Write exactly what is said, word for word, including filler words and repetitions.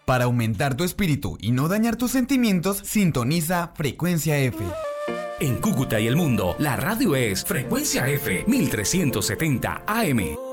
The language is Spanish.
Para aumentar tu espíritu y no dañar tus sentimientos, sintoniza Frecuencia F. En Cúcuta y el mundo, la radio es Frecuencia F mil trescientos setenta A M.